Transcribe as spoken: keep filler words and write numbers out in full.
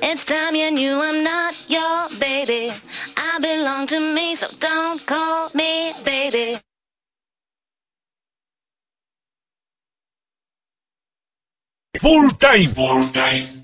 It's time you knew I'm not your baby. I belong to me, so don't call me baby. Full time, full time.